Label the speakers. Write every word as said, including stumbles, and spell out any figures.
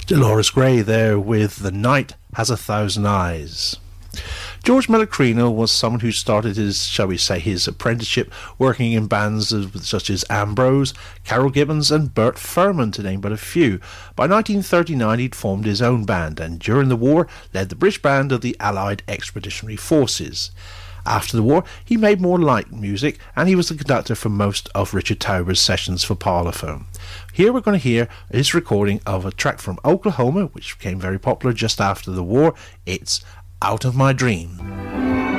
Speaker 1: Dolores Gray there with The Night Has a Thousand Eyes. George Melachrino was someone who started his, shall we say, his apprenticeship working in bands such as Ambrose, Carol Gibbons and Bert Furman, to name but a few. By nineteen thirty-nine he'd formed his own band and during the war led the British band of the Allied Expeditionary Forces. After the war he made more light music and he was the conductor for most of Richard Tauber's sessions for Parlophone. Here we're going to hear his recording of a track from Oklahoma which became very popular just after the war. It's Out of My Dream.